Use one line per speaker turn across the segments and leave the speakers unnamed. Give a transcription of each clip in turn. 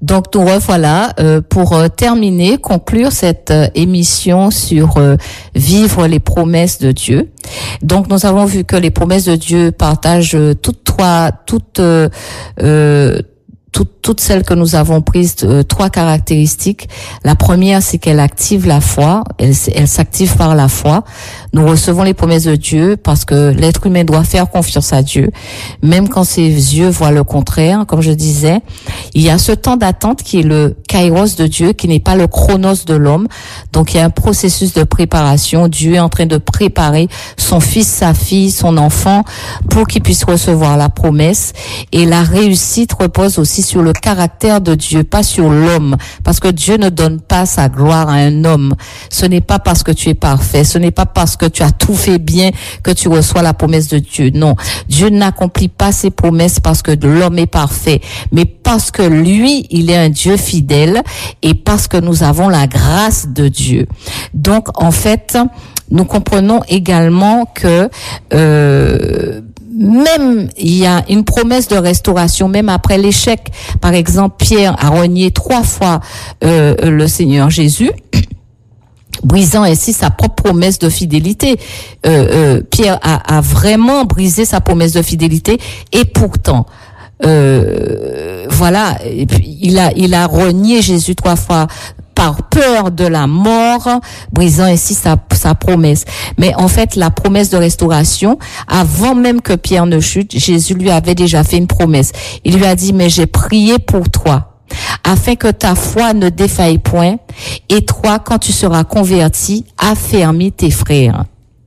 Donc nous revoilà pour terminer, conclure cette émission sur vivre les promesses de Dieu. Donc nous avons vu que les promesses de Dieu partagent toutes celles que nous avons prises, trois caractéristiques. La première, c'est qu'elle active la foi. Elle s'active par la foi. Nous recevons les promesses de Dieu parce que l'être humain doit faire confiance à Dieu, même quand ses yeux voient le contraire. Comme je disais, il y a ce temps d'attente qui est le kairos de Dieu, qui n'est pas le chronos de l'homme. Donc il y a un processus de préparation. Dieu est en train de préparer son fils, sa fille, son enfant pour qu'il puisse recevoir la promesse. Et la réussite repose aussi sur le caractère de Dieu, pas sur l'homme, parce que Dieu ne donne pas sa gloire à un homme. Ce n'est pas parce que tu es parfait, ce n'est pas parce que tu as tout fait bien que tu reçois la promesse de Dieu. Non, Dieu n'accomplit pas ses promesses parce que l'homme est parfait, mais parce que lui, il est un Dieu fidèle et parce que nous avons la grâce de Dieu. Donc, en fait, nous comprenons également que même il y a une promesse de restauration, même après l'échec. Par exemple, Pierre a renié 3 fois le Seigneur Jésus, brisant ainsi sa propre promesse de fidélité. Pierre a vraiment brisé sa promesse de fidélité, et pourtant, voilà, et puis il a renié Jésus 3 fois par peur de la mort, brisant ainsi sa promesse. Mais en fait, la promesse de restauration, avant même que Pierre ne chute, Jésus lui avait déjà fait une promesse. Il lui a dit, mais j'ai prié pour toi, afin que ta foi ne défaille point, et toi, quand tu seras converti, affermis tes frères.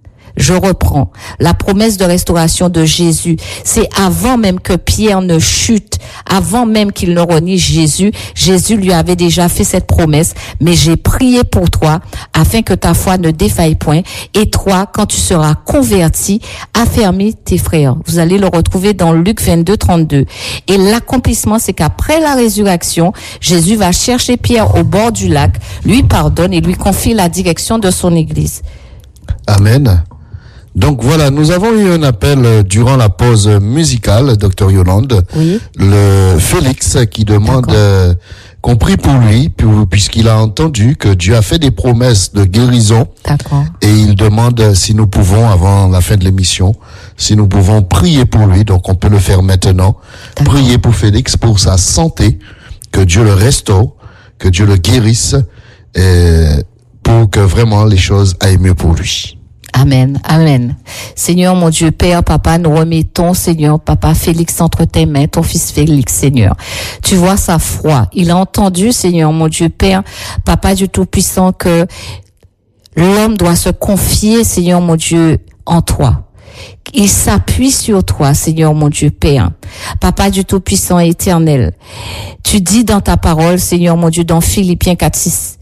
Je reprends. La promesse de restauration de Jésus, c'est avant même que Pierre ne chute, avant même qu'il ne renie Jésus, Jésus lui avait déjà fait cette promesse. Mais j'ai prié pour toi, afin que ta foi ne défaille point, et toi, quand tu seras converti, affermis tes frères. Vous allez le retrouver dans Luc 22, 32. Et l'accomplissement, c'est qu'après la résurrection, Jésus va chercher Pierre au bord du lac, lui pardonne et lui confie la direction de son église.
Amen. Donc voilà, nous avons eu un appel durant la pause musicale, Dr Yolande.
Oui.
Le Félix qui demande qu'on prie pour lui, puisqu'il a entendu que Dieu a fait des promesses de guérison.
D'accord.
Et il demande si nous pouvons, avant la fin de l'émission, si nous pouvons prier pour lui. Donc on peut le faire maintenant.
D'accord.
Prier pour Félix, pour sa santé, que Dieu le restaure, que Dieu le guérisse, et pour que vraiment les choses aillent mieux pour lui.
Amen, amen. Seigneur, mon Dieu, Père, Papa, nous remettons, Seigneur, Papa, Félix entre tes mains, ton fils Félix, Seigneur. Tu vois sa foi. Il a entendu, Seigneur, mon Dieu, Père, Papa du Tout-Puissant, que l'homme doit se confier, Seigneur, mon Dieu, en toi. Il s'appuie sur toi, Seigneur, mon Dieu, Père. Papa du Tout-Puissant éternel. Tu dis dans ta parole, Seigneur, mon Dieu, dans Philippiens 4:6,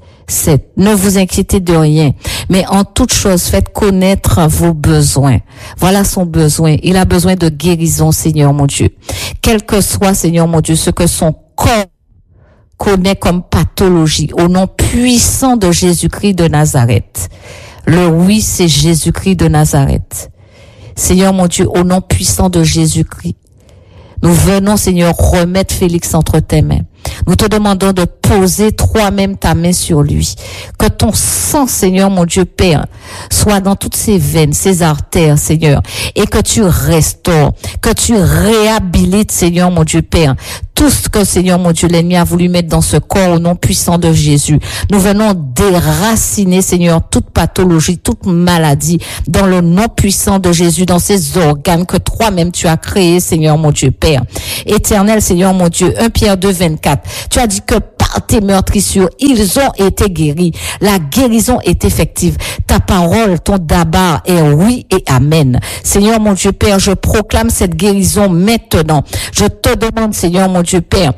ne vous inquiétez de rien, mais en toute chose, faites connaître vos besoins. Voilà son besoin. Il a besoin de guérison, Seigneur mon Dieu. Quel que soit, Seigneur mon Dieu, ce que son corps connaît comme pathologie, au nom puissant de Jésus-Christ de Nazareth. Le oui, c'est Jésus-Christ de Nazareth. Seigneur mon Dieu, au nom puissant de Jésus-Christ, nous venons, Seigneur, remettre Félix entre tes mains. Nous te demandons de poser toi-même ta main sur lui. Que ton sang, Seigneur, mon Dieu Père, soit dans toutes ses veines, ses artères, Seigneur. Et que tu restaures, que tu réhabilites, Seigneur, mon Dieu Père, tout ce que, Seigneur, mon Dieu, l'ennemi a voulu mettre dans ce corps au nom puissant de Jésus. Nous venons déraciner, Seigneur, toute pathologie, toute maladie, dans le nom puissant de Jésus, dans ces organes que toi-même tu as créés, Seigneur, mon Dieu Père. Éternel, Seigneur, mon Dieu, 1 Pierre 2, 24. Tu as dit que par tes meurtrissures, ils ont été guéris. La guérison est effective. Ta parole, ton dabar est oui et amen. Seigneur, mon Dieu Père, je proclame cette guérison maintenant. Je te demande, Seigneur, mon Dieu Père,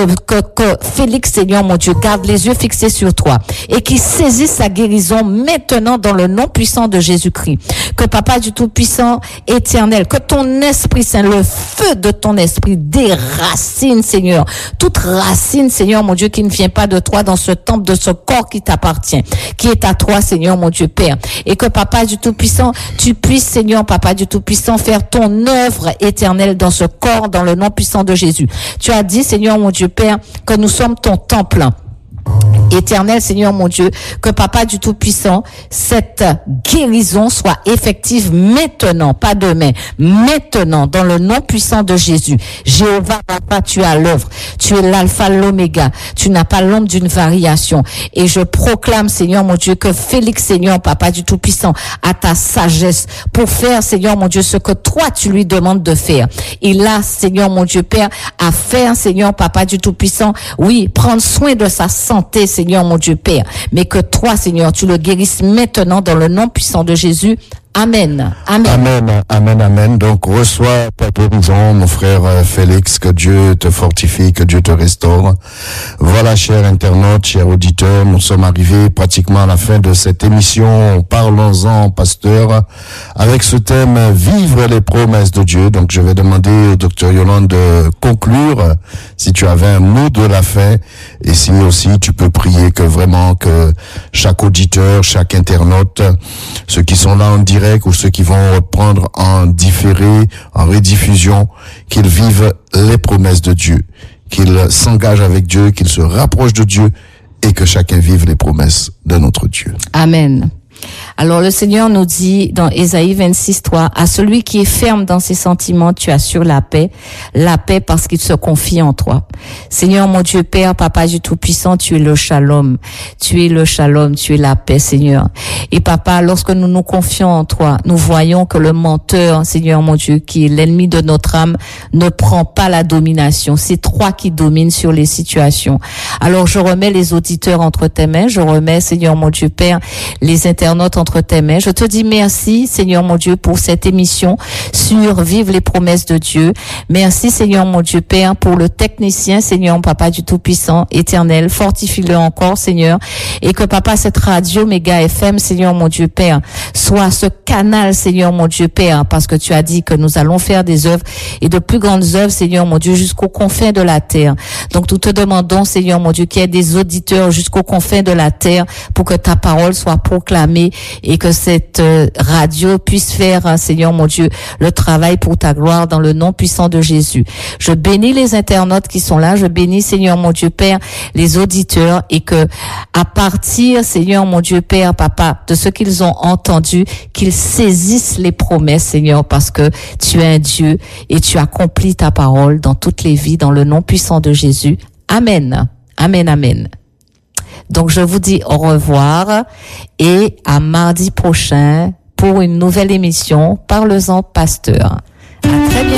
que Félix, Seigneur, mon Dieu, garde les yeux fixés sur toi et qu'il saisisse sa guérison maintenant dans le nom puissant de Jésus-Christ. Que Papa du Tout-Puissant éternel, que ton Esprit Saint, le feu de ton Esprit déracine, Seigneur, toute racine, Seigneur, mon Dieu, qui qui ne vient pas de toi dans ce temple, de ce corps qui t'appartient, qui est à toi, Seigneur mon Dieu Père. Et que Papa du Tout-Puissant, tu puisses, Seigneur Papa du Tout-Puissant, faire ton œuvre éternelle dans ce corps, dans le nom puissant de Jésus. Tu as dit, Seigneur mon Dieu Père, que nous sommes ton temple. Éternel Seigneur mon Dieu, que Papa du Tout-Puissant, cette guérison soit effective maintenant, pas demain, maintenant, dans le nom puissant de Jésus. Jéhovah Papa, tu es à l'œuvre, tu es l'alpha, l'oméga, tu n'as pas l'ombre d'une variation. Et je proclame, Seigneur mon Dieu, que Félix, Seigneur Papa du Tout-Puissant, a ta sagesse pour faire, Seigneur mon Dieu, ce que toi tu lui demandes de faire. Il a, Seigneur mon Dieu Père, à faire, Seigneur Papa du Tout-Puissant, oui, prendre soin de sa santé, Seigneur mon Dieu Père, mais que toi, Seigneur, tu le guérisses maintenant dans le nom puissant de Jésus. Amen. Amen.
Amen. Amen. Amen. Donc, reçois ta guérison, mon frère Félix, que Dieu te fortifie, que Dieu te restaure. Voilà, chers internautes, chers auditeurs, nous sommes arrivés pratiquement à la fin de cette émission. Parlons-en, pasteur, avec ce thème, vivre les promesses de Dieu. Donc, je vais demander au docteur Yolande de conclure, si tu avais un mot de la fin, et si aussi tu peux prier que vraiment que chaque auditeur, chaque internaute, ceux qui sont là en direct, ou ceux qui vont reprendre en différé, en rediffusion, qu'ils vivent les promesses de Dieu, qu'ils s'engagent avec Dieu, qu'ils se rapprochent de Dieu et que chacun vive les promesses de notre Dieu.
Amen. Alors le Seigneur nous dit dans Ésaïe 26:3, à celui qui est ferme dans ses sentiments, tu assures la paix parce qu'il se confie en toi. Seigneur mon Dieu Père, Papa du Tout-Puissant, tu es le shalom, tu es la paix, Seigneur. Et Papa, lorsque nous nous confions en toi, nous voyons que le menteur, Seigneur mon Dieu, qui est l'ennemi de notre âme, ne prend pas la domination. C'est toi qui domines sur les situations. Alors je remets les auditeurs entre tes mains, je remets, Seigneur mon Dieu Père, les internautes entre tes mains. Je te dis merci, Seigneur mon Dieu, pour cette émission sur Vive les promesses de Dieu. Merci, Seigneur mon Dieu Père, pour le technicien, Seigneur Papa du Tout-Puissant, éternel. Fortifie-le encore, Seigneur. Et que Papa, cette radio Méga FM, Seigneur mon Dieu Père, soit ce canal, Seigneur mon Dieu Père, parce que tu as dit que nous allons faire des œuvres et de plus grandes œuvres, Seigneur mon Dieu, jusqu'aux confins de la terre. Donc nous te demandons, Seigneur mon Dieu, qu'il y ait des auditeurs jusqu'aux confins de la terre pour que ta parole soit proclamée et que cette radio puisse faire, Seigneur mon Dieu, le travail pour ta gloire dans le nom puissant de Jésus. Je bénis les internautes qui sont là, je bénis, Seigneur mon Dieu Père, les auditeurs, et que à partir, Seigneur mon Dieu Père, Papa, de ce qu'ils ont entendu, qu'ils saisissent les promesses, Seigneur, parce que tu es un Dieu et tu accomplis ta parole dans toutes les vies, dans le nom puissant de Jésus. Amen. Amen, amen. Donc, je vous dis au revoir et à mardi prochain pour une nouvelle émission. Parlez-en, pasteur. À très